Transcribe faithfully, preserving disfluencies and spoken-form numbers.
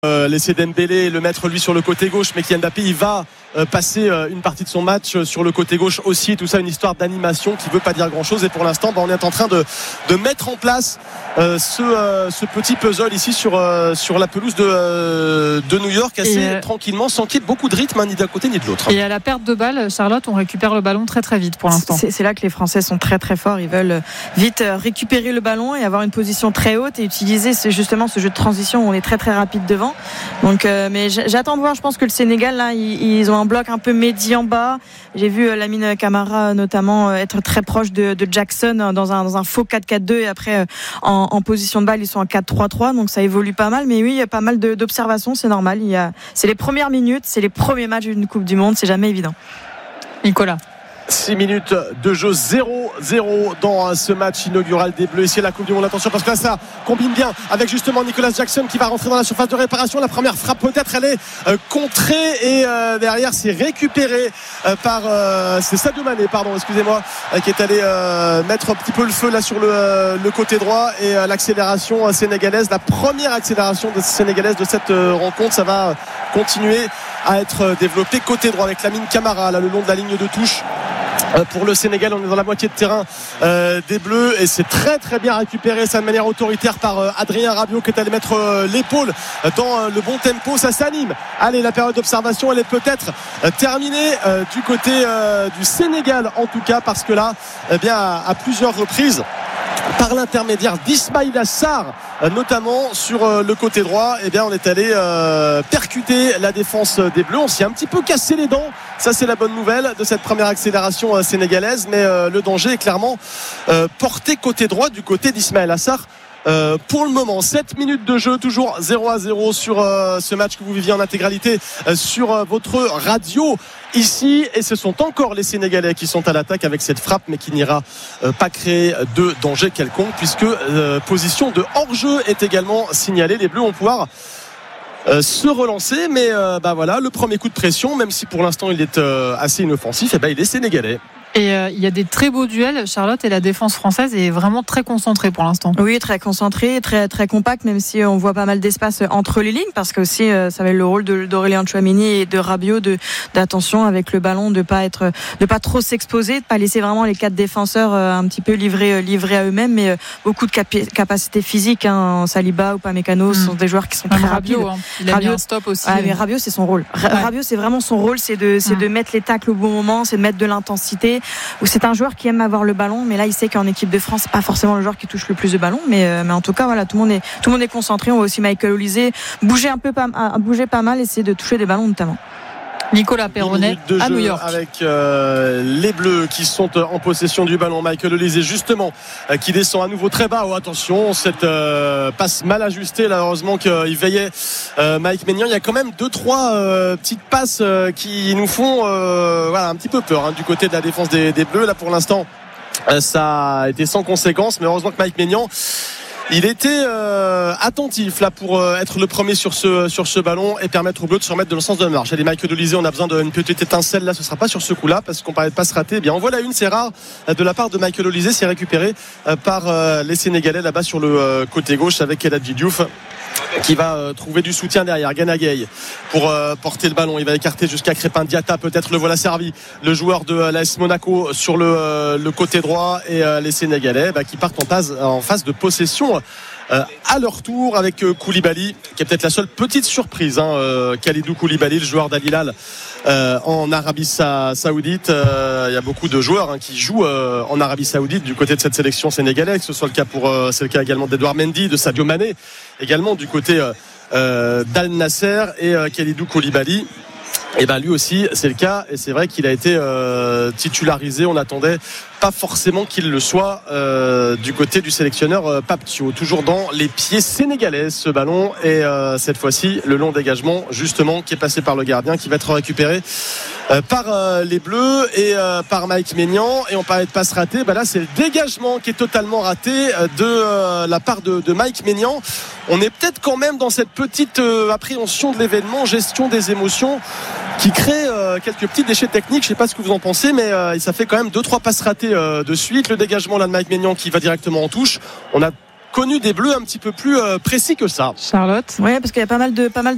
Euh, laisser Dembélé le mettre lui sur le côté gauche, mais Kylian Mbappé il va euh, passer euh, une partie de son match euh, sur le côté gauche aussi. Tout ça une histoire d'animation qui veut pas dire grand chose, et pour l'instant bah, on est en train de, de mettre en place euh, ce, euh, ce petit puzzle ici sur, euh, sur la pelouse de, euh, de New York assez euh... tranquillement, sans qu'il y ait beaucoup de rythme hein, ni d'un côté ni de l'autre. Et à la perte de balle, Charlotte, on récupère le ballon très très vite pour l'instant. C'est, c'est là que les Français sont très très forts. Ils veulent vite récupérer le ballon et avoir une position très haute et utiliser justement ce jeu de transition où on est très très rapide devant. Donc euh, mais j'attends de voir. Je pense que le Sénégal là ils, ils ont un bloc un peu médian en bas. J'ai vu euh, Lamine Camara notamment euh, être très proche de, de Jackson dans un, dans un faux quatre quatre deux, et après euh, en, en position de balle ils sont en quatre trois trois, donc ça évolue pas mal. Mais oui, il y a pas mal de, d'observations, c'est normal. Il y a, c'est les premières minutes, c'est les premiers matchs d'une Coupe du Monde, c'est jamais évident. Nicolas. six minutes de jeu, zéro zéro dans ce match inaugural des Bleus. Ici à la Coupe du Monde, attention parce que là ça combine bien avec justement Nicolas Jackson qui va rentrer dans la surface de réparation. La première frappe peut-être elle est euh, contrée et euh, derrière c'est récupéré euh, par euh, c'est Sadio Mané pardon excusez-moi euh, qui est allé euh, mettre un petit peu le feu là sur le, euh, le côté droit. Et euh, l'accélération euh, sénégalaise, la première accélération de sénégalaise de cette euh, rencontre, ça va continuer à être développé côté droit avec Lamine Camara là le long de la ligne de touche. Pour le Sénégal, on est dans la moitié de terrain euh, des Bleus et c'est très très bien récupéré ça de manière autoritaire par euh, Adrien Rabiot qui est allé mettre euh, l'épaule dans euh, le bon tempo. Ça s'anime. Allez, la période d'observation elle est peut-être euh, terminée euh, du côté euh, du Sénégal en tout cas, parce que là eh bien à, à plusieurs reprises par l'intermédiaire d'Ismaïla Sarr notamment sur le côté droit, eh bien on est allé euh, percuter la défense des Bleus. On s'y est un petit peu cassé les dents, ça c'est la bonne nouvelle de cette première accélération euh, sénégalaise, mais euh, le danger est clairement euh, porté côté droit du côté d'Ismaïla Sarr. Euh, pour le moment, sept minutes de jeu, toujours zéro à zéro sur euh, ce match que vous viviez en intégralité euh, sur euh, votre radio ici, et ce sont encore les Sénégalais qui sont à l'attaque avec cette frappe, mais qui n'ira euh, pas créer de danger quelconque puisque euh, position de hors-jeu est également signalée. Les Bleus vont pouvoir Euh, se relancer, mais euh, bah voilà, le premier coup de pression, même si pour l'instant il est euh, assez inoffensif, et bah il est sénégalais. Et euh, il y a des très beaux duels, Charlotte, et la défense française est vraiment très concentrée pour l'instant. Oui, très concentrée, très très compacte, même si on voit pas mal d'espace entre les lignes, parce que aussi euh, ça va être le rôle de, d'Aurélien Tchouaméni et de Rabiot de d'attention avec le ballon, de pas être, de pas trop s'exposer, de pas laisser vraiment les quatre défenseurs euh, un petit peu livrés livrés à eux-mêmes, mais euh, beaucoup de capi- capacité physique. Hein, Saliba ou Upamecano, mmh. ce sont des joueurs qui sont très Rabiot, rapides. Hein. Il a Rabiot, mis un stop aussi. Ah, mais Rabiot c'est son rôle. Ra- ouais. Rabiot c'est vraiment son rôle, c'est de c'est mmh. de mettre les tacles au bon moment, c'est de mettre de l'intensité. Ou c'est un joueur qui aime avoir le ballon, mais là il sait qu'en équipe de France c'est pas forcément le joueur qui touche le plus de ballons, mais euh, mais en tout cas voilà, tout le monde est tout le monde est concentré. On voit aussi Michael Olise bouger un peu pas bouger pas mal, essayer de toucher des ballons notamment. Nicolas Perronnet à New York avec euh, les Bleus qui sont en possession du ballon. Michael Olise justement euh, qui descend à nouveau très bas. Oh, attention, cette euh, passe mal ajustée là, heureusement qu'il veillait euh, Mike Maignan. Il y a quand même deux trois euh, petites passes euh, qui nous font euh, voilà, un petit peu peur hein, du côté de la défense des, des Bleus. Là pour l'instant euh, ça a été sans conséquence, mais heureusement que Mike Maignan il était euh, attentif là pour euh, être le premier sur ce sur ce ballon et permettre aux Bleus de se remettre dans le sens de la marche. Allez, Michael Olise, on a besoin d'une petite étincelle là, ce sera pas sur ce coup-là parce qu'on parlait de pas se rater. Eh bien, on voit la une, c'est rare euh, de la part de Michael Olise, c'est récupéré euh, par euh, les Sénégalais là-bas sur le euh, côté gauche avec Eladji Diouf qui va euh, trouver du soutien derrière. Gana Gueye pour euh, porter le ballon, il va écarter jusqu'à Crépin Diatta, peut-être le voilà servi, le joueur de euh, l'A S Monaco sur le, euh, le côté droit, et euh, les Sénégalais bah, qui partent en phase, en phase de possession euh, à leur tour avec euh, Koulibaly qui est peut-être la seule petite surprise hein, euh, Kalidou Koulibaly, le joueur d'Al Hilal euh, en Arabie Sa- Saoudite. Euh, il y a beaucoup de joueurs hein, qui jouent euh, en Arabie Saoudite du côté de cette sélection sénégalaise, que ce soit le cas pour euh, c'est le cas également d'Edouard Mendy, de Sadio Mané également du côté euh, euh, d'Al Nasser, et euh, Kalidou Koulibaly et ben lui aussi c'est le cas, et c'est vrai qu'il a été euh, titularisé. On attendait pas forcément qu'il le soit euh, du côté du sélectionneur euh, Pape Thiaw. Toujours dans les pieds sénégalais ce ballon, et euh, cette fois-ci le long dégagement justement qui est passé par le gardien, qui va être récupéré euh, par euh, les Bleus et euh, par Mike Maignan. Et on parlait de passe ratée, bah là c'est le dégagement qui est totalement raté euh, de euh, la part de, de Mike Maignan. On est peut-être quand même dans cette petite euh, appréhension de l'événement, gestion des émotions, qui crée euh, quelques petits déchets techniques. Je ne sais pas ce que vous en pensez, mais euh, ça fait quand même deux trois passes ratées euh, de suite. Le dégagement là de Mike Maignan qui va directement en touche. On a connu des Bleus un petit peu plus euh, précis que ça. Charlotte. Oui, parce qu'il y a pas mal de pas mal de